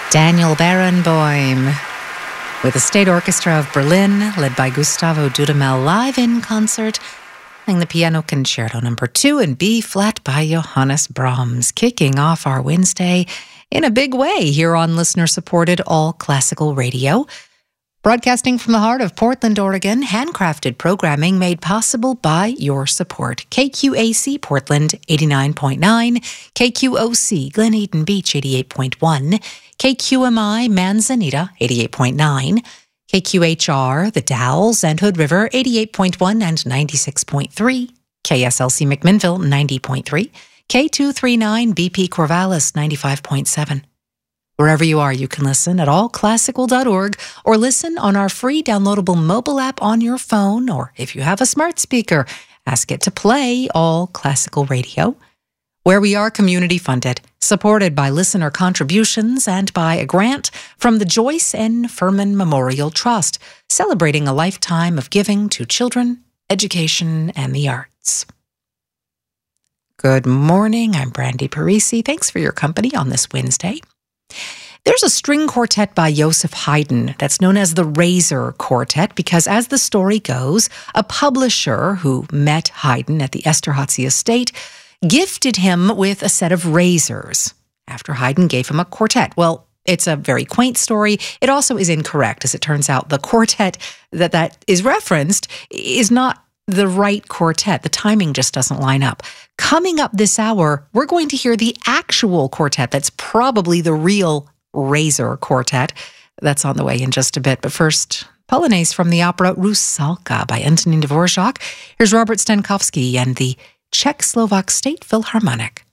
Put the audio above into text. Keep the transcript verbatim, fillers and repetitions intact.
Daniel Barenboim with the State Orchestra of Berlin, led by Gustavo Dudamel, live in concert, playing the Piano Concerto number two in B-flat by Johannes Brahms, kicking off our Wednesday in a big way here on listener-supported All Classical Radio. Broadcasting from the heart of Portland, Oregon, handcrafted programming made possible by your support. K Q A C Portland eighty-nine point nine, K Q O C Glen Eden Beach eighty-eight point one, K Q M I Manzanita eighty-eight point nine, K Q H R The Dalles and Hood River eighty-eight point one and ninety-six point three, K S L C McMinnville ninety point three, K two thirty-nine B P Corvallis ninety-five point seven. Wherever you are, you can listen at all classical dot org or listen on our free downloadable mobile app on your phone, or if you have a smart speaker, ask it to play All Classical Radio, where we are community funded, supported by listener contributions and by a grant from the Joyce N. Furman Memorial Trust, celebrating a lifetime of giving to children, education, and the arts. Good morning, I'm Brandy Parisi. Thanks for your company on this Wednesday. There's a string quartet by Joseph Haydn that's known as the Razor Quartet because, as the story goes, a publisher who met Haydn at the Esterházy estate gifted him with a set of razors after Haydn gave him a quartet. Well, it's a very quaint story. It also is incorrect. As it turns out, the quartet that that is referenced is not the right quartet. The timing just doesn't line up. Coming up this hour, we're going to hear the actual quartet that's probably the real Razor Quartet. That's on the way in just a bit. But first, Polonaise from the opera Rusalka by Antonin Dvorak. Here's Robert Stankowski and the Czech-Slovak State Philharmonic.